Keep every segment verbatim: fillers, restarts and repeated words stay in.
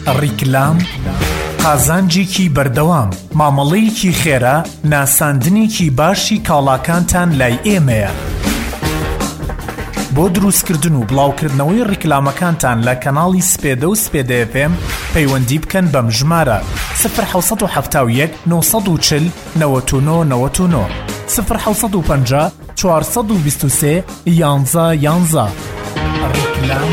ڕیکلام، قازانجێکی بەردەوام، مامەڵەیەکی خێرا، ناساندنێکی باشی کاڵاکانتان لای ئێمەیە. بۆ دروستکردن و بڵاوکردنەوەی ڕیکلامەکانتان لە کەناڵی سپێدە و سپێدە ئێف ئێم پەیوەندی بکەن بەم ژمارە صفر حوت هەفتا و یەک نۆ و چل نەوەت و نۆ نەوەت و نۆ صفر حوت و پەنجا چوارسەد و بیست و سێ یانزە یانزە. ڕیکلام.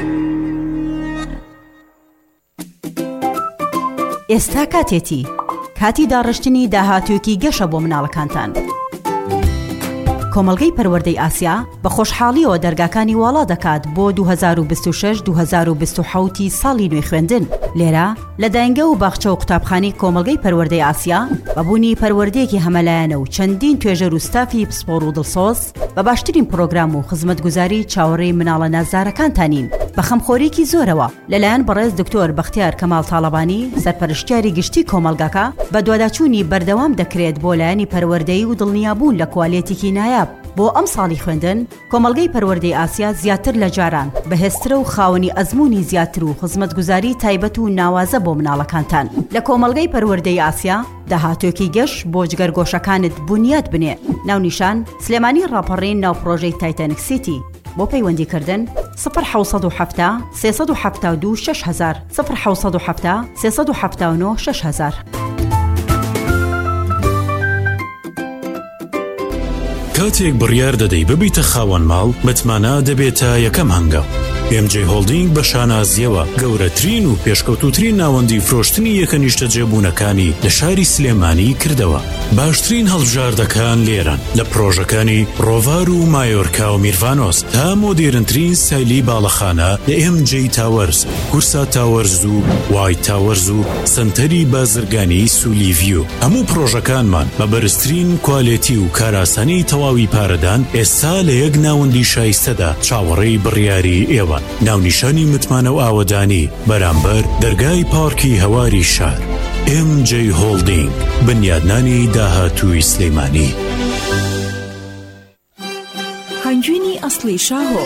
ئێستا کاتێتی کاتی داڕشتنی داهاتوویەکی گەشە بۆ مناڵەکانتان. کۆمەڵگەی پەروەردەی ئاسیا بە خۆشحاڵیەوە دەرگاکانی واڵا دەکات بۆ دوو هەزار و بیست و شەش دوو هەزار و بیست و حوت ساڵی نوێی خوێندن. لێرە لە داینگە و باخچە و قوتابخانەی کۆمەڵگەی پەروەردەی ئاسیا بەبوونی پەروەردەیەکی هەمەلایەنە و چەندین توێژەر و ستافی پسپۆڕ و دڵسۆز بە باشترین پرۆگرام و خزمەتگوزاری چاوەڕێی مناڵە نازدارەکانتانین بە خەمخۆریکی زۆرەوە لەلایەن بەڕێز دکتۆر بەختیار کەماڵ تاڵەبانی سەرپەرشتیاری گشتی کۆمەڵگەکە بە دواداچوونی بەردەوام دەکرێت بۆ لایەنی پەروەردەی و دڵنیابوون لە کواڵیتێکی نایاب. بۆ ئەم ساڵی خوێندن کۆمەڵگەی پەروەردەی ئاسیا زیاتر لە جاران بەهێزترە و خاوەنی ئەزموونی زیاتر و خزمەتگوزاری تایبەت و ناوازە بۆ مناڵەکانتان. لە کۆمەڵگەی پەروەردەی ئاسیا داهاتوویەکی گەشت بۆ جگەرگۆشەکانت بنیاد بنێ. ناونیشان سلێمانی ڕاپەڕین ناو پرۆژەی تایتانیک سیتی. بۆ پەیوەندیکردن صفر حوت هەفتا سێسەد و حەفتا و دوو شەش هەزار صفر حوت هەفتا سێسەد و حەفتا و نۆ شەش هەزار. کاتێک بڕیار دەدەی ببیتە خاوەن ماڵ متمانە دەبێتە یەکەم هەنگاو. ئێم جێ هۆڵدینگ بە شانازیەوە گەورەترین و پێشکەوتوترین ناوەندی فرۆشتنی یەکەنیشتە جێبوونەکانی لە شاری سلێمانی کردەوە. باشترین هەڵبژاردەکان لێران لە پرۆژەکانی ڕۆڤار و مایۆرکا و میرڤانۆس تا مۆدێرنترین سایلی باڵەخانە لە ئێم جێ تاوەرز، کورسا تاوەرز و وایت تاوەرز و سنتەری بازرگانی سولیڤیو. هەموو پرۆژەکانمان بە بەرزترین کوالێتی و کاراسانی تەواوی پارەدان ئێستا لە یەک ناوەندی شایستەدا چاوەڕێی بڕیاری ئێوە. ناونیشانی متمانە و ئاوەدانی بەرامبەر دەرگای پارکی هەواری شار. ئێم جێ هۆڵدینگ، بنیادنانی داهاتووی سلێمانی. هەنگوینی ئەسڵی شاهۆ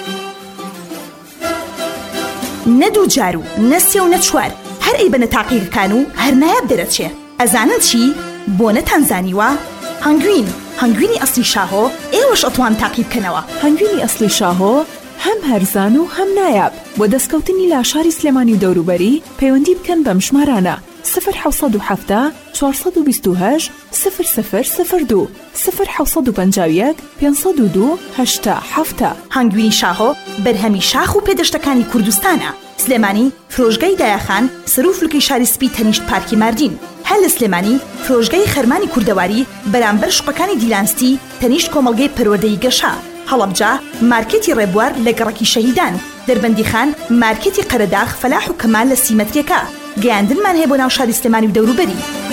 نەدوو جار و نەسێ و نەچوار هەر ئەی بەنە تاقیەکان و هەر نایاب دەرەچێ. ئەزانن چی؟ بۆ نەتانزانیوە هەنگوین هەنگوینی ئەسڵی شاهۆ ئێوەش ئەتوان تاقی بکەنەوە. هەنگوینی ئەسڵی شاهۆ هەم هەرزان و هەم نایاب. بۆ دەستکەوتنی لاشاری سلێمانی و دەوروبەری پەیوەندی بکەن بەم ژمارانە صفر حوت هەفتا چوارسەد و بیست و هەشت صفر صفر صفر دوو صفر حوت و پەنجا و یەک پێنجسەد و دوو هەشتا هەفتا. هەنگوینی شاهۆ بەرهەمی شاخ و پێدەشتەکانی کوردستانە. سلێمانی فرۆژگای دایەخان سەروفلکەی شاری سپی تەنیشت پارکی ماردین. هەل لە سلێمانی فرۆژگای خەرمانی کوردەواری بەرامبەر شوقەکانی دیلانستی تەنیشت کۆمەڵگەی پەروەردەی گەشە. هەڵەبجا مارکێتی ڕێبوار لە گەڕەکی شەهیدان. دەربەندی خان مارکێتی قەرەداغ فەلاح و کەمال لە سیمەتریەکە. گەیاندنمان هەیە بۆ ناو شاری سلێمانی و دەوروبەری.